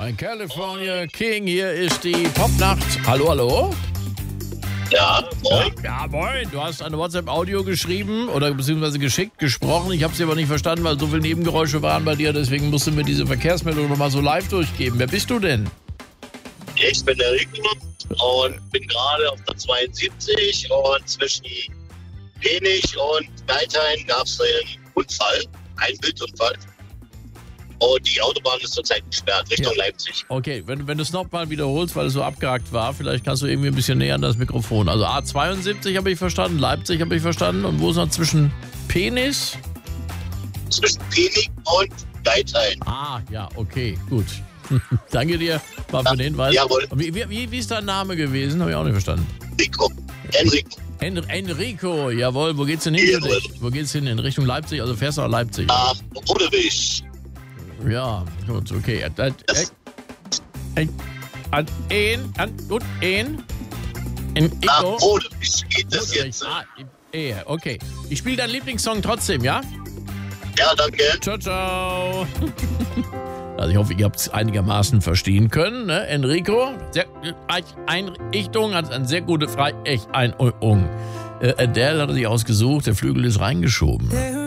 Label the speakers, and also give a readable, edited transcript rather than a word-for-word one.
Speaker 1: California King, hier ist die Popnacht. Hallo, hallo?
Speaker 2: Ja, moin.
Speaker 1: Ja, moin. Du hast eine WhatsApp-Audio geschrieben oder beziehungsweise geschickt, gesprochen. Ich habe sie aber nicht verstanden, weil so viele Nebengeräusche waren bei dir. Deswegen musst du mir diese Verkehrsmeldung nochmal so live durchgeben. Wer bist du denn?
Speaker 2: Ich bin der Rico und bin gerade auf der 72 und zwischen Penich und Geithain gab es einen Unfall, einen Wildunfall. Und die Autobahn ist zurzeit gesperrt, Richtung Leipzig.
Speaker 1: Okay, wenn du es nochmal wiederholst, weil es so abgehakt war, vielleicht kannst du irgendwie ein bisschen näher an das Mikrofon. Also A72 habe ich verstanden, Leipzig habe ich verstanden. Und wo ist noch zwischen Penis?
Speaker 2: Zwischen Penich und Geithain.
Speaker 1: Ah, ja, okay, gut. Danke dir mal für den Hinweis.
Speaker 2: Jawohl.
Speaker 1: Wie ist dein Name gewesen? Habe ich auch nicht verstanden.
Speaker 2: Rico. Enrico.
Speaker 1: Enrico, jawohl. Wo geht's denn hin für dich? Wo geht's hin? In Richtung Leipzig? Also fährst du nach Leipzig?
Speaker 2: Nach Rodewig.
Speaker 1: Ja, gut, okay.
Speaker 2: Nach Rodewig geht das jetzt.
Speaker 1: Okay. Ich spiele deinen Lieblingssong trotzdem, ja?
Speaker 2: Ja, danke.
Speaker 1: Ciao, ciao. Also ich hoffe, ihr habt es einigermaßen verstehen können. Ne? Enrico, Einrichtung hat eine sehr gute Einrichtung. Der hat er sich ausgesucht, der Flügel ist reingeschoben.